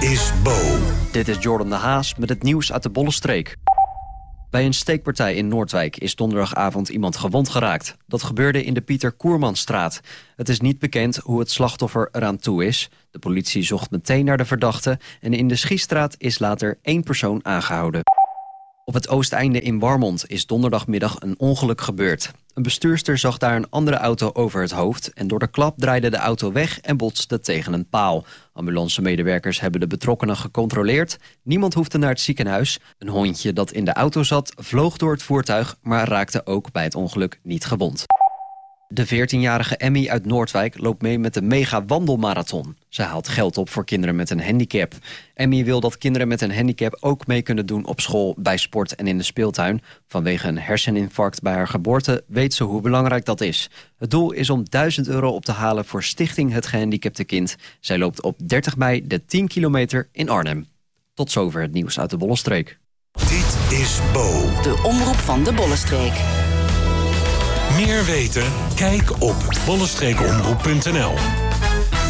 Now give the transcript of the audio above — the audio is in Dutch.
is Bo. Dit is Jordan de Haas met het nieuws uit de Bollenstreek. Bij een steekpartij in Noordwijk is donderdagavond iemand gewond geraakt. Dat gebeurde in de Pieter Koermanstraat. Het is niet bekend hoe het slachtoffer eraan toe is. De politie zocht meteen naar de verdachte en in de Schiestraat is later 1 persoon aangehouden. Op het oosteinde in Warmond is donderdagmiddag een ongeluk gebeurd. Een bestuurster zag daar een andere auto over het hoofd en door de klap draaide de auto weg en botste tegen een paal. Ambulancemedewerkers hebben de betrokkenen gecontroleerd. Niemand hoefde naar het ziekenhuis. Een hondje dat in de auto zat vloog door het voertuig, maar raakte ook bij het ongeluk niet gewond. De 14-jarige Emmy uit Noordwijk loopt mee met de mega wandelmarathon. Zij haalt geld op voor kinderen met een handicap. Emmy wil dat kinderen met een handicap ook mee kunnen doen op school, bij sport en in de speeltuin. Vanwege een herseninfarct bij haar geboorte weet ze hoe belangrijk dat is. Het doel is om €1000 op te halen voor Stichting Het Gehandicapte Kind. Zij loopt op 30 mei de 10 kilometer in Arnhem. Tot zover het nieuws uit de Bollenstreek. Dit is Bo. De omroep van de Bollenstreek. Meer weten? Kijk op bollenstreekomroep.nl.